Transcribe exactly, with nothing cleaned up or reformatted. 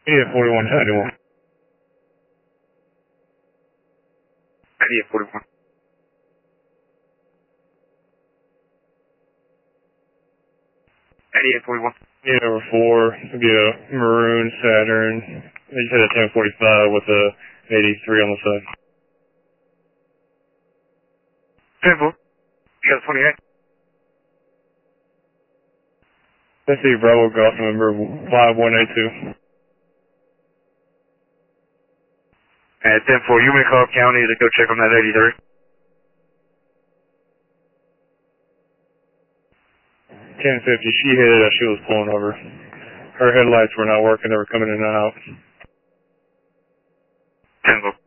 Idiot forty-one, ninety-one. Idiot forty-one. Idiot forty-one. Yeah, number four, it'll be a maroon Saturn. They just had a ten forty-five with a eighty-three on the side. ten four. You got a twenty-eight. Let's see, Bravo Golf number five one eight two. At ten four, you may call County to go check on that eighty-three. ten fifty, she hit it as she was pulling over. Her headlights were not working, they were coming in and out. ten four.